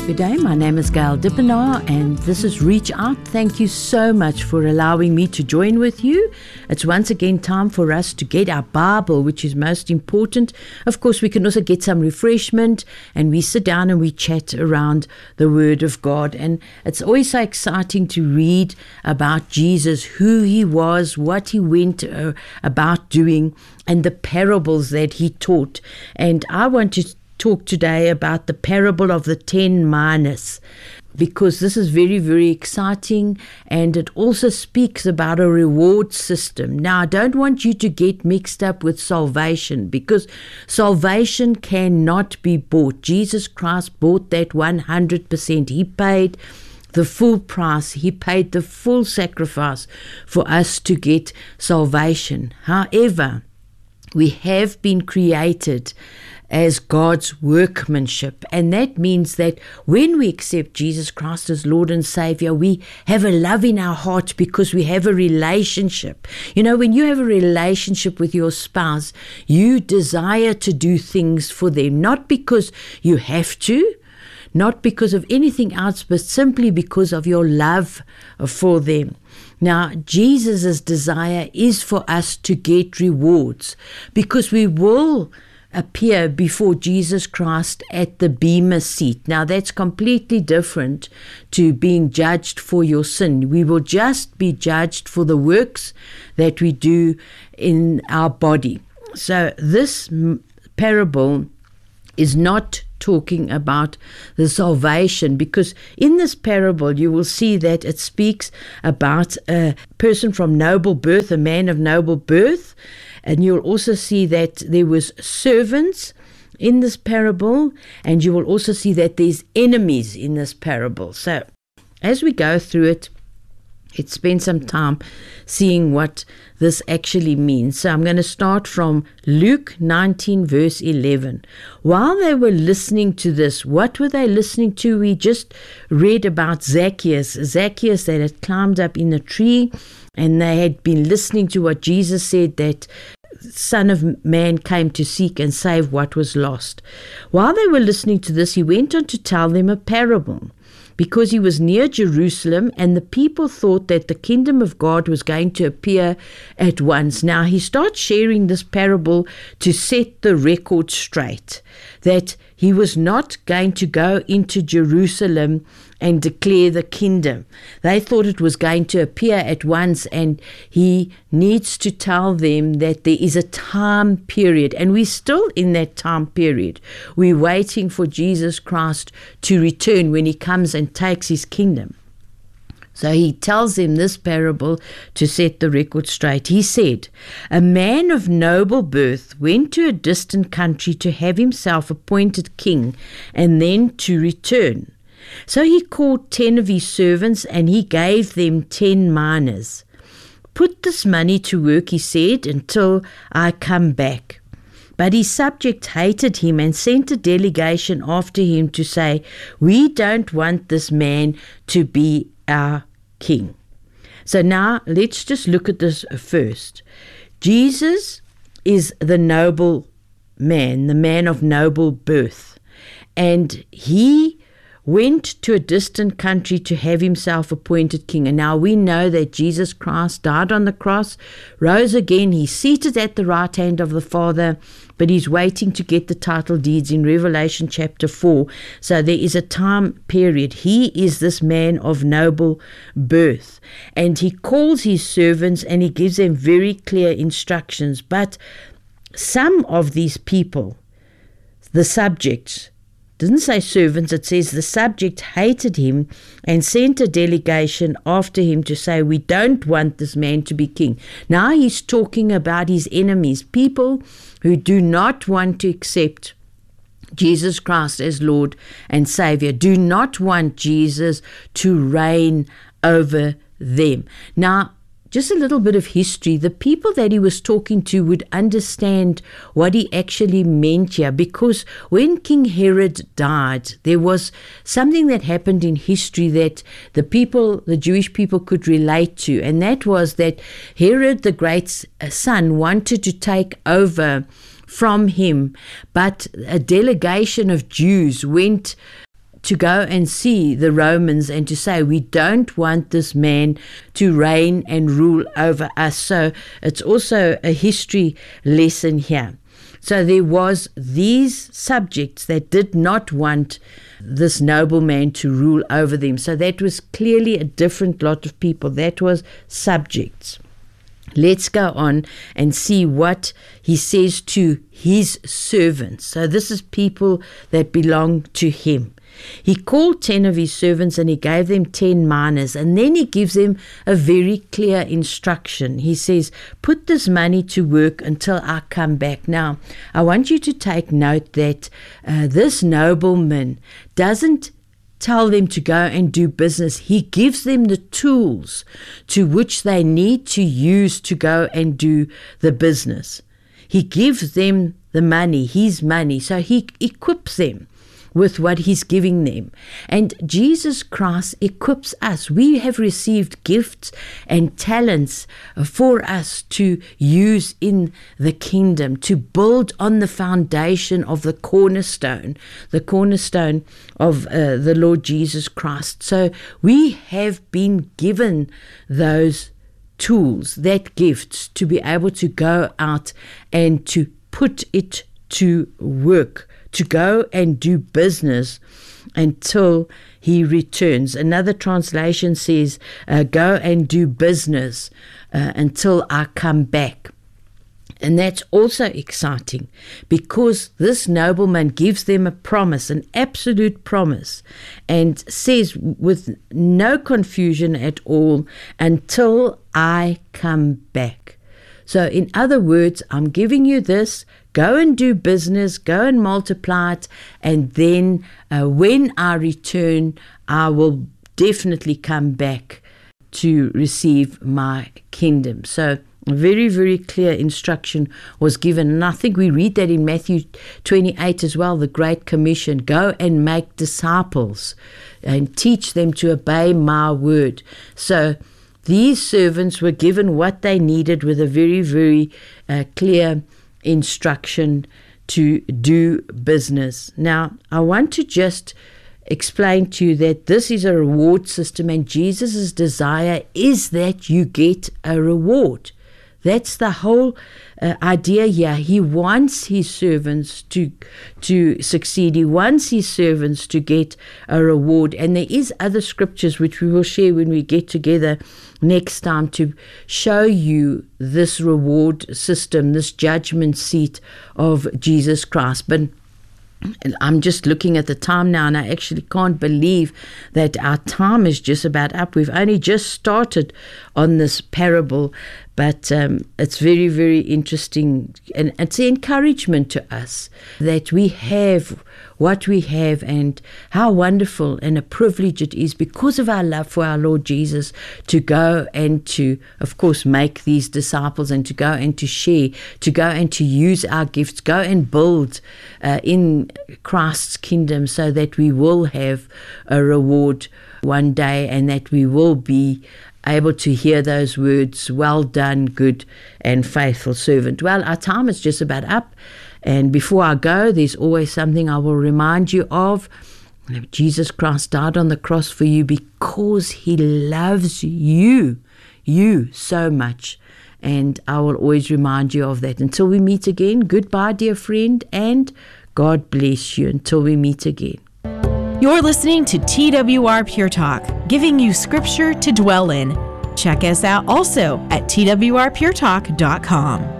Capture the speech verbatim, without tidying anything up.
Good day, my name is Gail Dippenaar and this is Reach Out. Thank you so much for allowing me to join with you. It's once again time for us to get our Bible, which is most important. Of course, we can also get some refreshment and we sit down and we chat around the Word of God. And it's always so exciting to read about Jesus, who he was, what he went uh, about doing, and the parables that he taught. And I want to talk today about the parable of the ten minas, because this is very, very exciting and it also speaks about a reward system. Now, I don't want you to get mixed up with salvation, because salvation cannot be bought. Jesus Christ bought that one hundred percent. He paid the full price. He paid the full sacrifice for us to get salvation. However, we have been created as God's workmanship. And that means that when we accept Jesus Christ as Lord and Savior, we have a love in our heart because we have a relationship. You know, when you have a relationship with your spouse, you desire to do things for them, not because you have to, not because of anything else, but simply because of your love for them. Now, Jesus' desire is for us to get rewards, because we will appear before Jesus Christ at the Bema seat. Now, that's completely different to being judged for your sin. We will just be judged for the works that we do in our body. So this parable is not talking about the salvation, because in this parable you will see that it speaks about a person from noble birth, a man of noble birth, and you'll also see that there was servants in this parable, and you will also see that there's enemies in this parable. So as we go through it, let's spend some time seeing what this actually means. So I'm going to start from Luke nineteen, verse eleven. While they were listening to this, what were they listening to? We just read about Zacchaeus. Zacchaeus that had climbed up in a tree, and they had been listening to what Jesus said, that Son of Man came to seek and save what was lost. While they were listening to this, he went on to tell them a parable, because he was near Jerusalem and the people thought that the kingdom of God was going to appear at once. Now, he starts sharing this parable to set the record straight, that he was not going to go into Jerusalem and declare the kingdom. They thought it was going to appear at once, and he needs to tell them that there is a time period, and we're still in that time period. We're waiting for Jesus Christ to return when he comes and takes his kingdom. So he tells them this parable to set the record straight. He said, a man of noble birth went to a distant country to have himself appointed king and then to return. So he called ten of his servants and he gave them ten minas. Put this money to work, he said, until I come back. But his subjects hated him and sent a delegation after him to say, we don't want this man to be our king. So now let's just look at this first. Jesus is the noble man, the man of noble birth, and he went to a distant country to have himself appointed king. And now we know that Jesus Christ died on the cross, rose again, he's seated at the right hand of the Father, but he's waiting to get the title deeds in Revelation chapter four. So there is a time period. He is this man of noble birth, and he calls his servants and he gives them very clear instructions. But some of these people, the subjects, didn't say servants, it says the subject hated him and sent a delegation after him to say, we don't want this man to be king. Now he's talking about his enemies, people who do not want to accept Jesus Christ as Lord and Savior, do not want Jesus to reign over them. Now, just a little bit of history. The people that he was talking to would understand what he actually meant here, because when King Herod died, there was something that happened in history that the people, the Jewish people, could relate to, and that was that Herod the great son wanted to take over from him, but a delegation of Jews went to go and see the Romans and to say, we don't want this man to reign and rule over us. So it's also a history lesson here. So there was these subjects that did not want this nobleman to rule over them. So that was clearly a different lot of people. That was subjects. Let's go on and see what he says to his servants. So this is people that belong to him. He called ten of his servants and he gave them ten minas, and then he gives them a very clear instruction. He says, put this money to work until I come back. Now, I want you to take note that uh, this nobleman doesn't tell them to go and do business. He gives them the tools to which they need to use to go and do the business. He gives them the money, his money, so he equips them with what he's giving them. And Jesus Christ equips us. We have received gifts and talents for us to use in the kingdom, to build on the foundation of the cornerstone, the cornerstone of uh, the Lord Jesus Christ. So we have been given those tools, that gifts, to be able to go out and to put it to work, to go and do business until he returns. Another translation says, uh, go and do business uh, until I come back. And that's also exciting because this nobleman gives them a promise, an absolute promise, and says with no confusion at all, until I come back. So in other words, I'm giving you this, go and do business, go and multiply it, and then uh, when I return, I will definitely come back to receive my kingdom. So a very, very clear instruction was given. And I think we read that in Matthew twenty-eight as well, the Great Commission. Go and make disciples and teach them to obey my word. So these servants were given what they needed with a very, very uh, clear instruction to do business. Now, I want to just explain to you that this is a reward system, and Jesus' desire is that you get a reward. That's the whole uh, idea here. He wants his servants to to succeed. He wants his servants to get a reward. And there is other scriptures which we will share when we get together next time to show you this reward system, this judgment seat of Jesus Christ. But I'm just looking at the time now, and I actually can't believe that our time is just about up. We've only just started on this parable, but um, it's very, very interesting, and it's an encouragement to us that we have what we have, and how wonderful and a privilege it is because of our love for our Lord Jesus to go and to, of course, make these disciples, and to go and to share, to go and to use our gifts, go and build uh, in Christ's kingdom, so that we will have a reward one day, and that we will be able to hear those words, well done, good and faithful servant. Well, our time is just about up. And before I go, there's always something I will remind you of. Jesus Christ died on the cross for you because he loves you, you so much. And I will always remind you of that. Until we meet again, goodbye, dear friend, and God bless you until we meet again. You're listening to T W R Pure Talk, giving you scripture to dwell in. Check us out also at T W R pure talk dot com.